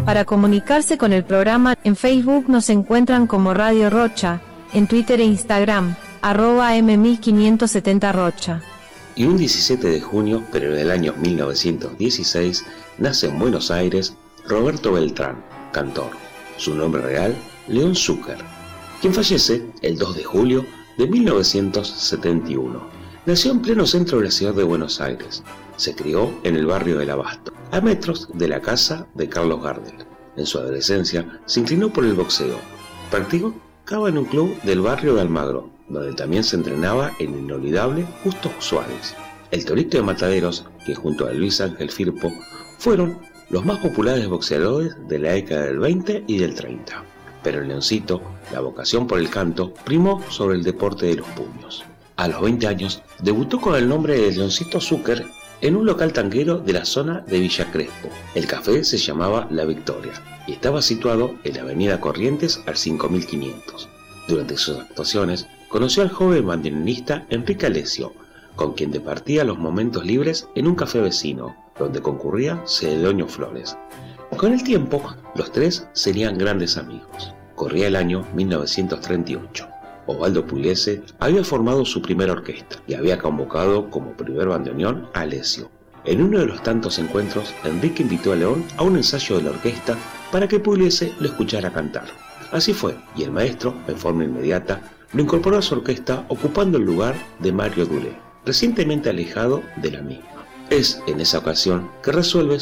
Para comunicarse con el programa, en Facebook nos encuentran como Radio Rocha, en Twitter e Instagram, @m1570 Rocha. Y un 17 de junio, pero en el año 1916, nace en Buenos Aires Roberto Beltrán, cantor. Su nombre real, León Zucker, quien fallece el 2 de julio de 1971. Nació en pleno centro de la ciudad de Buenos Aires. Se crió en el barrio del Abasto, a metros de la casa de Carlos Gardel. En su adolescencia se inclinó por el boxeo. Practicaba en un club del barrio de Almagro, donde también se entrenaba el inolvidable Justo Suárez. El Torito de Mataderos, que junto a Luis Ángel Firpo fueron los más populares boxeadores de la década del 20 y del 30. Pero el Leoncito, la vocación por el canto, primó sobre el deporte de los puños. A los 20 años, debutó con el nombre de Leoncito Zucker en un local tanguero de la zona de Villa Crespo. El café se llamaba La Victoria y estaba situado en la avenida Corrientes al 5500. Durante sus actuaciones, conoció al joven bandoneonista Enrique Alessio, con quien departía los momentos libres en un café vecino, donde concurría Celedonio Flores. Con el tiempo, los tres serían grandes amigos. Corría el año 1938. Osvaldo Pugliese había formado su primera orquesta y había convocado como primer bandoneón a Alessio. En uno de los tantos encuentros, Enrique invitó a León a un ensayo de la orquesta para que Pugliese lo escuchara cantar. Así fue, y el maestro, en forma inmediata, lo incorporó a su orquesta ocupando el lugar de Mario Duré, recientemente alejado de la misma. Es en esa ocasión que resuelve